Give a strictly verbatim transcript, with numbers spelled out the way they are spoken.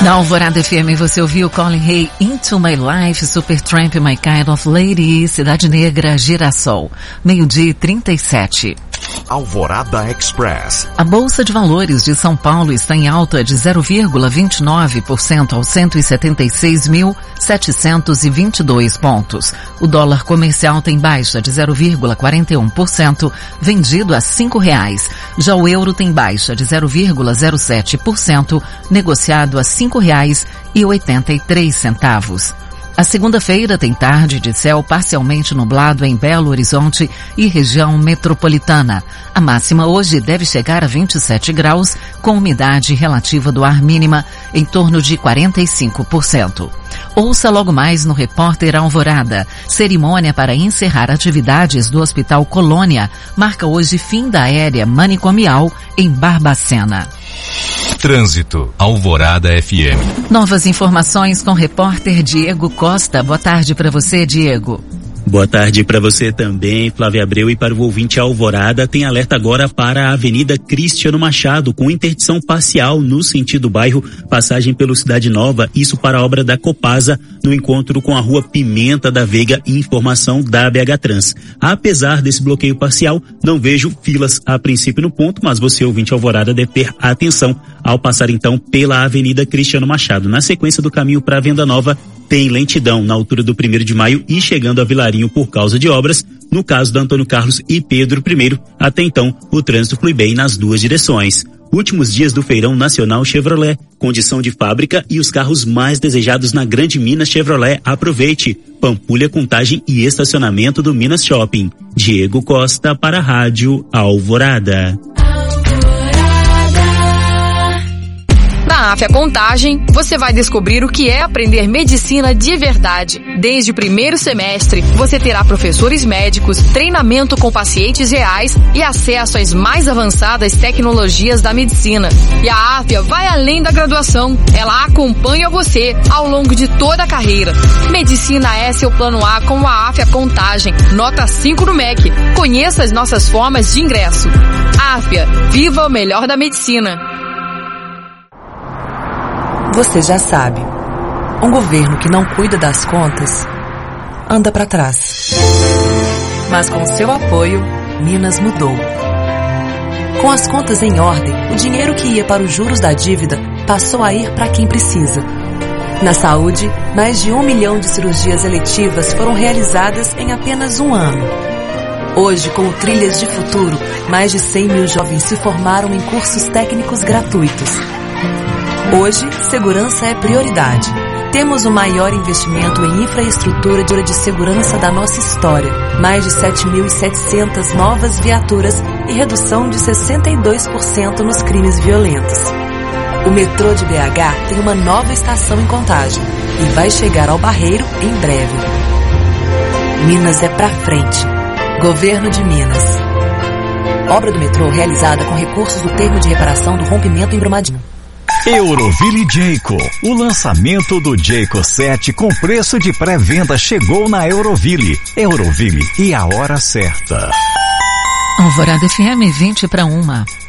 Na Alvorada F M você ouviu Colin Hay, Into My Life, Supertramp, My Kind of Lady, Cidade Negra, Girassol. Meio-dia e trinta e sete. Alvorada Express. A Bolsa de Valores de São Paulo está em alta de zero vírgula vinte e nove por cento aos cento e setenta e seis mil, setecentos e vinte e dois pontos. O dólar comercial tem baixa de zero vírgula quarenta e um por cento, vendido a cinco reais. Já o euro tem baixa de zero vírgula zero sete por cento, negociado a cinco reais e oitenta e três centavos. A segunda-feira tem tarde de céu parcialmente nublado em Belo Horizonte e região metropolitana. A máxima hoje deve chegar a vinte e sete graus, com umidade relativa do ar mínima em torno de quarenta e cinco por cento. Ouça logo mais no Repórter Alvorada. Cerimônia para encerrar atividades do Hospital Colônia marca hoje fim da aérea manicomial em Barbacena. Trânsito, Alvorada F M. Novas informações com o repórter Diego Costa. Boa tarde para você, Diego. Boa tarde para você também, Flávia Abreu, e para o ouvinte Alvorada. Tem alerta agora para a Avenida Cristiano Machado, com interdição parcial no sentido bairro, passagem pelo Cidade Nova, isso para a obra da Copasa, no encontro com a Rua Pimenta da Veiga, e informação da B H Trans. Apesar desse bloqueio parcial, não vejo filas a princípio no ponto, mas você, ouvinte Alvorada, deve ter atenção ao passar então pela Avenida Cristiano Machado. Na sequência do caminho para a Venda Nova, tem lentidão na altura do primeiro de maio e chegando a Vilarinho por causa de obras. No caso da Antônio Carlos e Pedro I, até então o trânsito flui bem nas duas direções. Últimos dias do Feirão Nacional Chevrolet, condição de fábrica e os carros mais desejados na Grande Minas Chevrolet. Aproveite! Pampulha, contagem e estacionamento do Minas Shopping. Diego Costa para a Rádio Alvorada. Na Afia Contagem, você vai descobrir o que é aprender medicina de verdade. Desde o primeiro semestre, você terá professores médicos, treinamento com pacientes reais e acesso às mais avançadas tecnologias da medicina. E a Afia vai além da graduação. Ela acompanha você ao longo de toda a carreira. Medicina é seu plano A com a Afia Contagem, nota cinco no M E C. Conheça as nossas formas de ingresso. Afia, viva o melhor da medicina. Você já sabe, um governo que não cuida das contas anda para trás. Mas com seu apoio, Minas mudou. Com as contas em ordem, o dinheiro que ia para os juros da dívida passou a ir para quem precisa. Na saúde, mais de um milhão de cirurgias eletivas foram realizadas em apenas um ano. Hoje, com o Trilhas de Futuro, mais de cem mil jovens se formaram em cursos técnicos gratuitos. Hoje, segurança é prioridade. Temos o maior investimento em infraestrutura de segurança da nossa história. Mais de sete mil e setecentas novas viaturas e redução de sessenta e dois por cento nos crimes violentos. O metrô de B H tem uma nova estação em Contagem e vai chegar ao Barreiro em breve. Minas é pra frente. Governo de Minas. Obra do metrô realizada com recursos do termo de reparação do rompimento em Brumadinho. Euroville Jayco. O lançamento do Jayco sete com preço de pré-venda chegou na Euroville. Euroville e a hora certa. Alvorada F M, vinte para uma.